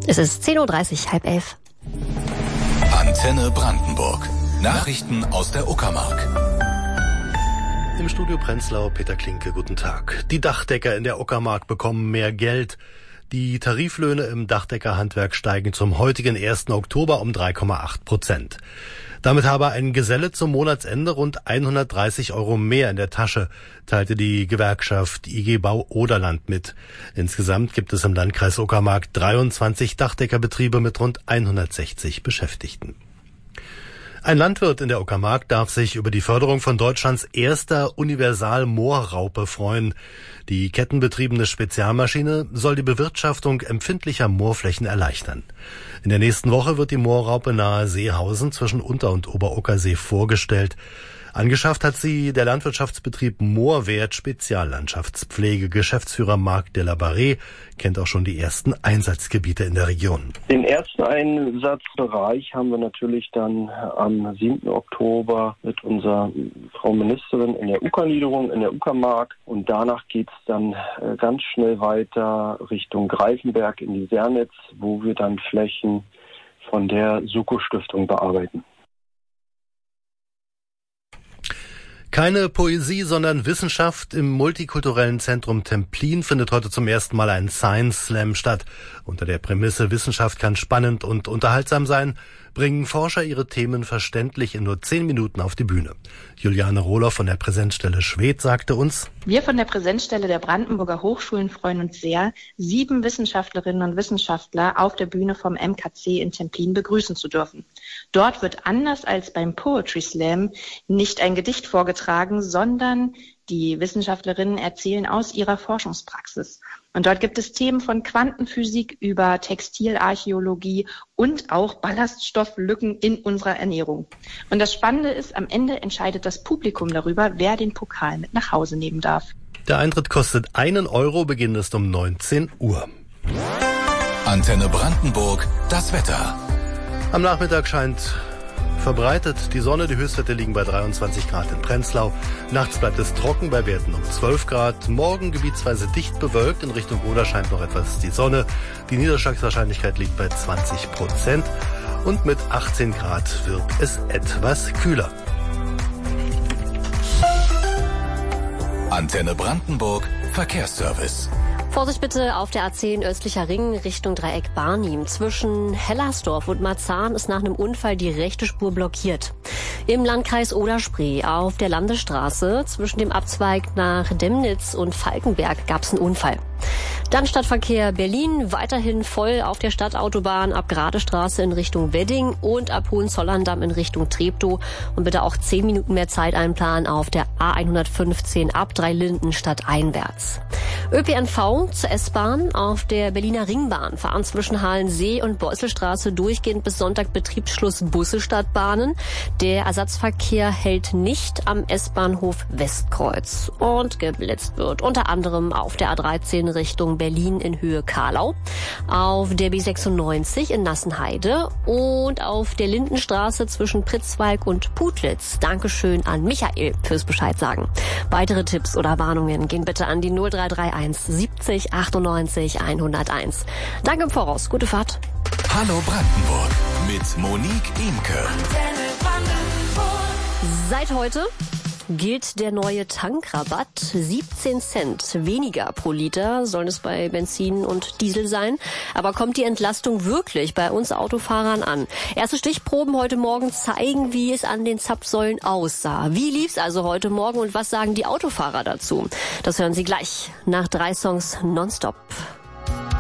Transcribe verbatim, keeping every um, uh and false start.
Es ist zehn Uhr dreißig, halb elf. Antenne Brandenburg. Nachrichten aus der Uckermark. Im Studio Prenzlau, Peter Klinke, guten Tag. Die Dachdecker in der Uckermark bekommen mehr Geld. Die Tariflöhne im Dachdeckerhandwerk steigen zum heutigen ersten Oktober um drei Komma acht Prozent. Damit habe ein Geselle zum Monatsende rund hundertdreißig Euro mehr in der Tasche, teilte die Gewerkschaft I G Bau Oderland mit. Insgesamt gibt es im Landkreis Uckermark dreiundzwanzig Dachdeckerbetriebe mit rund hundertsechzig Beschäftigten. Ein Landwirt in der Uckermark darf sich über die Förderung von Deutschlands erster Universal-Moorraupe freuen. Die kettenbetriebene Spezialmaschine soll die Bewirtschaftung empfindlicher Moorflächen erleichtern. In der nächsten Woche wird die Moorraupe nahe Seehausen zwischen Unter- und Oberockersee vorgestellt. Angeschafft hat sie der Landwirtschaftsbetrieb Moorwert Speziallandschaftspflege. Geschäftsführer Marc de la Barre kennt auch schon die ersten Einsatzgebiete in der Region. Den ersten Einsatzbereich haben wir natürlich dann am siebten Oktober mit unserer Frau Ministerin in der Uckerniederung, in der Uckermark. Und danach geht es dann ganz schnell weiter Richtung Greifenberg in die Sernitz, wo wir dann Flächen von der Suko-Stiftung bearbeiten. Keine Poesie, sondern Wissenschaft. Im multikulturellen Zentrum Templin findet heute zum ersten Mal ein Science Slam statt. Unter der Prämisse Wissenschaft kann spannend und unterhaltsam sein, bringen Forscher ihre Themen verständlich in nur zehn Minuten auf die Bühne. Juliane Rohloff von der Präsenzstelle Schwedt sagte uns: Wir von der Präsenzstelle der Brandenburger Hochschulen freuen uns sehr, sieben Wissenschaftlerinnen und Wissenschaftler auf der Bühne vom M K C in Templin begrüßen zu dürfen. Dort wird anders als beim Poetry Slam nicht ein Gedicht vorgetragen, sondern die Wissenschaftlerinnen erzählen aus ihrer Forschungspraxis. Und dort gibt es Themen von Quantenphysik über Textilarchäologie und auch Ballaststofflücken in unserer Ernährung. Und das Spannende ist, am Ende entscheidet das Publikum darüber, wer den Pokal mit nach Hause nehmen darf. Der Eintritt kostet einen Euro, Beginn ist um neunzehn Uhr. Antenne Brandenburg, das Wetter. Am Nachmittag scheint verbreitet die Sonne, die Höchstwerte liegen bei dreiundzwanzig Grad in Prenzlau. Nachts bleibt es trocken bei Werten um zwölf Grad. Morgen gebietsweise dicht bewölkt, in Richtung Oder scheint noch etwas die Sonne. Die Niederschlagswahrscheinlichkeit liegt bei zwanzig Prozent und mit achtzehn Grad wird es etwas kühler. Antenne Brandenburg, Verkehrsservice. Vorsicht bitte auf der A zehn östlicher Ring Richtung Dreieck Barnim. Zwischen Hellersdorf und Marzahn ist nach einem Unfall die rechte Spur blockiert. Im Landkreis Oder-Spree auf der Landesstraße zwischen dem Abzweig nach Demnitz und Falkenberg gab es einen Unfall. Dann Stadtverkehr Berlin, weiterhin voll auf der Stadtautobahn ab Gradestraße in Richtung Wedding und ab Hohenzollern-Damm in Richtung Treptow. Und bitte auch zehn Minuten mehr Zeit einplanen auf der A hundertfünfzehn ab Dreilinden stadteinwärts. Ö P N V zur S-Bahn auf der Berliner Ringbahn fahren zwischen Halensee und Beusselstraße durchgehend bis Sonntag Betriebsschluss Busse statt Bahnen. Der Ersatzverkehr hält nicht am S-Bahnhof Westkreuz. Und geblitzt wird unter anderem auf der A dreizehn Richtung Berlin in Höhe Karlau, auf der B sechsundneunzig in Nassenheide und auf der Lindenstraße zwischen Pritzwalk und Putlitz. Dankeschön an Michael fürs Bescheid sagen. Weitere Tipps oder Warnungen gehen bitte an die null drei drei eins siebzig achtundneunzig hunderteins. Danke im Voraus. Gute Fahrt. Hallo Brandenburg mit Monique Imke. Seit heute gilt der neue Tankrabatt. siebzehn Cent weniger pro Liter sollen es bei Benzin und Diesel sein. Aber kommt die Entlastung wirklich bei uns Autofahrern an? Erste Stichproben heute Morgen zeigen, wie es an den Zapfsäulen aussah. Wie lief's also heute Morgen und was sagen die Autofahrer dazu? Das hören Sie gleich nach drei Songs nonstop.